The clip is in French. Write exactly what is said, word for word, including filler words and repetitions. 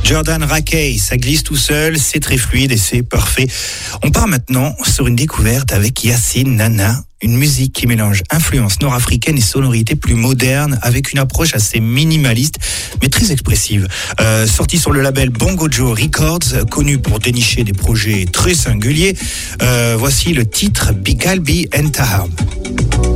Jordan Rakei, ça glisse tout seul, c'est très fluide et c'est parfait. On part maintenant sur une découverte avec Yacine Nana, une musique qui mélange influences nord-africaines et sonorités plus modernes avec une approche assez minimaliste mais très expressive. Euh, sorti sur le label Bongo Joe Records, connu pour dénicher des projets très singuliers, euh, voici le titre Bikalbi Entaham.